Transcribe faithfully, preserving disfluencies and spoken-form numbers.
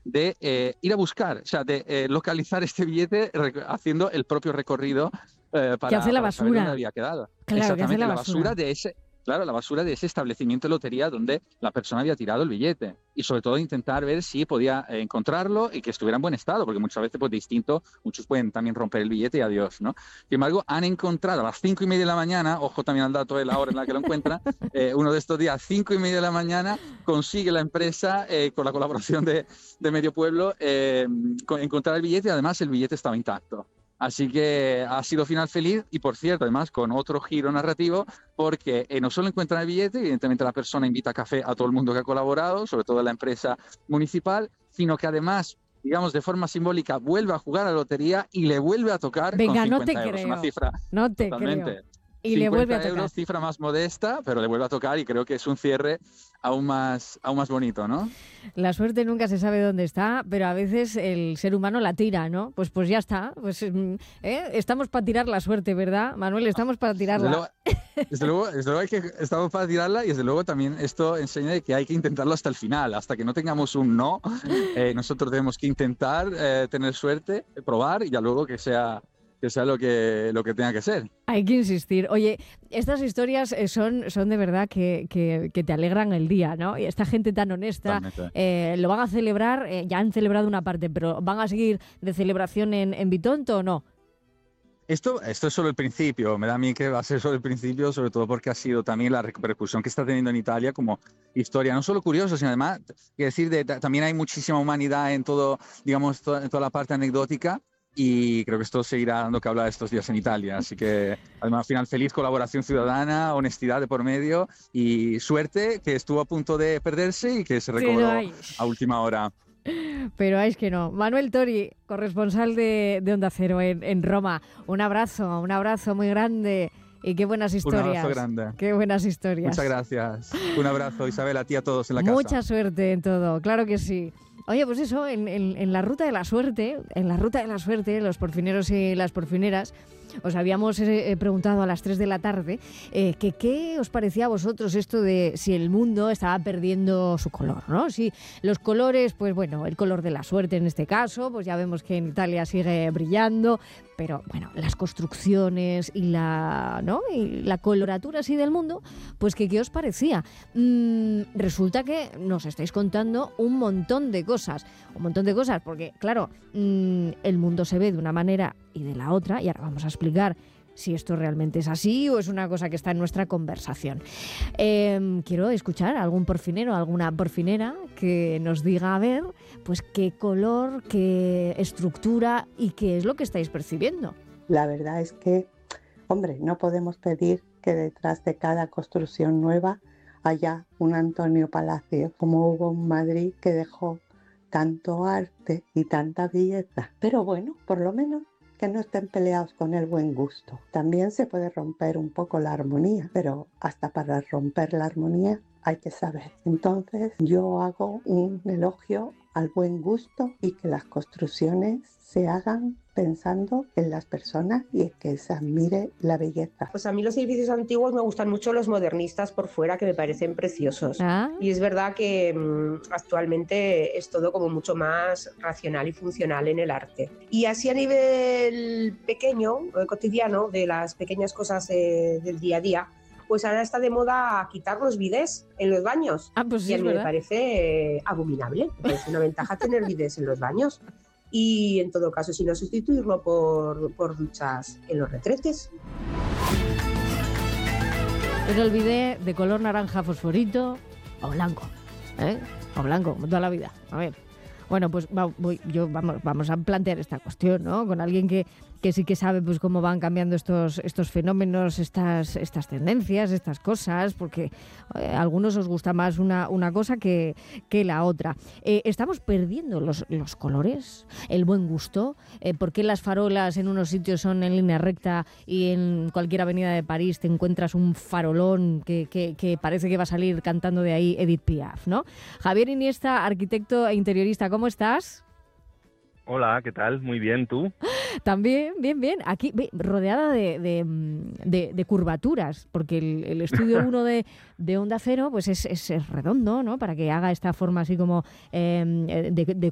de eh, ir a buscar, o sea, de eh, localizar este billete rec- haciendo el propio recorrido eh, Que para, hace la para saber dónde basura. había quedado. Claro, que hace Exactamente, la la basura. basura de ese, claro, la basura de ese establecimiento de lotería donde la persona había tirado el billete. Y sobre todo intentar ver si podía eh, encontrarlo y que estuviera en buen estado, porque muchas veces, pues distinto, muchos pueden también romper el billete y adiós, ¿no? Sin embargo, han encontrado a las cinco y media de la mañana, ojo también al dato de la hora en la que lo encuentra, eh, uno de estos días, cinco y media de la mañana, consigue la empresa, eh, con la colaboración de, de Medio Pueblo, eh, con- encontrar el billete y además el billete estaba intacto. Así que ha sido final feliz y, por cierto, además con otro giro narrativo, porque eh, no solo encuentran el billete, evidentemente la persona invita a café a todo el mundo que ha colaborado, sobre todo la empresa municipal, sino que además, digamos, de forma simbólica, vuelve a jugar a la lotería y le vuelve a tocar con Venga, no te cincuenta euros. Una creo. cifra No te totalmente. creo. Y le vuelve a cincuenta tocar. euros, cifra más modesta, pero le vuelve a tocar y creo que es un cierre aún más, aún más bonito, ¿no? La suerte nunca se sabe dónde está, pero a veces el ser humano la tira, ¿no? Pues pues ya está. Pues mm, ¿eh? Estamos para tirar la suerte, ¿verdad, Manuel? Estamos para Desde tirarla. luego, desde luego, desde luego hay que, estamos para tirarla y desde luego también esto enseña de que hay que intentarlo hasta el final, hasta que no tengamos un no, eh, nosotros tenemos que intentar eh, tener suerte, probar y ya luego que sea, que sea lo que, lo que tenga que ser. Hay que insistir. Oye, estas historias eh, son, son de verdad que, que, que te alegran el día, ¿no? Y esta gente tan honesta eh, lo van a celebrar, eh, ya han celebrado una parte, pero ¿van a seguir de celebración en, en Bitonto o no? Esto, esto es solo el principio, me da a mí que va a ser solo el principio, sobre todo porque ha sido también la repercusión que está teniendo en Italia como historia, no solo curiosa, sino además, quiero decir, de, también hay muchísima humanidad en todo, digamos, to, en toda la parte anecdótica. Y creo que esto seguirá dando que hablar estos días en Italia. Así que, además, al final, feliz colaboración ciudadana, honestidad de por medio y suerte que estuvo a punto de perderse y que se recobró a última hora. Pero es que no. Manuel Tori, corresponsal de, de Onda Cero en, en Roma. Un abrazo, un abrazo muy grande. Y qué buenas historias. Un abrazo grande. Qué buenas historias. Muchas gracias. Un abrazo, Isabel, a ti y a todos en la casa. Mucha suerte en todo, claro que sí. Oye, pues eso, en, en, en la ruta de la suerte, en la ruta de la suerte, los porfineros y las porfineras, os habíamos eh, preguntado a las tres de la tarde eh, que qué os parecía a vosotros esto de si el mundo estaba perdiendo su color, ¿no? Si los colores, pues bueno, el color de la suerte en este caso, pues ya vemos que en Italia sigue brillando, pero bueno, las construcciones y la, ¿no? y la coloratura así del mundo, pues que qué os parecía. Mm, resulta que nos estáis contando un montón de cosas, un montón de cosas, porque claro, mmm, el mundo se ve de una manera y de la otra, y ahora vamos a explicar si esto realmente es así o es una cosa que está en nuestra conversación. Eh, quiero escuchar a algún porfinero, alguna porfinera que nos diga a ver pues qué color, qué estructura y qué es lo que estáis percibiendo. La verdad es que, hombre, no podemos pedir que detrás de cada construcción nueva haya un Antonio Palacio, como hubo en Madrid, que dejó tanto arte y tanta belleza. Pero bueno, por lo menos que no estén peleados con el buen gusto. También se puede romper un poco la armonía, pero hasta para romper la armonía hay que saber. Entonces yo hago un elogio al buen gusto y que las construcciones se hagan pensando en las personas y que se admire la belleza. Pues a mí los edificios antiguos me gustan mucho los modernistas por fuera, que me parecen preciosos. ¿Ah? Y es verdad que mmm, actualmente es todo como mucho más racional y funcional en el arte. Y así a nivel pequeño, eh, cotidiano, de las pequeñas cosas eh, del día a día, pues ahora está de moda quitar los bidés en los baños. Ah, pues sí, y a es mí verdad. me parece eh, abominable. Me parece una ventaja tener bidés en los baños. Y en todo caso, si no, sustituirlo por, por duchas en los retretes. No olvidé de color naranja fosforito o blanco, ¿eh? O blanco, como toda la vida. A ver. Bueno, pues va, voy, yo vamos, vamos a plantear esta cuestión, ¿no? Con alguien que, que sí que sabe pues cómo van cambiando estos, estos fenómenos, estas, estas tendencias, estas cosas, porque eh, a algunos os gusta más una, una cosa que, que la otra. Eh, ¿Estamos perdiendo los, los colores, el buen gusto? Eh, ¿Por qué las farolas en unos sitios son en línea recta y en cualquier avenida de París te encuentras un farolón que, que, que parece que va a salir cantando de ahí Edith Piaf, ¿no? Javier Iniesta, arquitecto e interiorista, ¿cómo estás? Hola, ¿qué tal? Muy bien, ¿tú? También, bien, bien. Aquí ve, rodeada de, de, de, de curvaturas, porque el, el estudio uno de, de Onda Cero pues es, es, es redondo, ¿no? Para que haga esta forma así como eh, de, de